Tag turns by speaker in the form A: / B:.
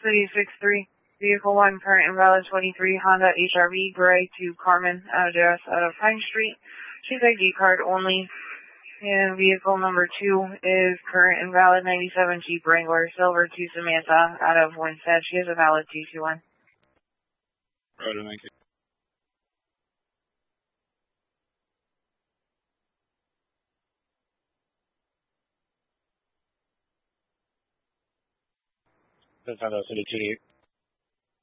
A: City 6-3. Vehicle 1, current invalid 23, Honda HRV, gray to Carmen, address out of Pine Street. She's ID card only. And vehicle number 2 is current invalid 97 Jeep Wrangler, silver to Samantha, out of Winstead. She has a valid 221.
B: Roger, thank you. That's Honda City 2.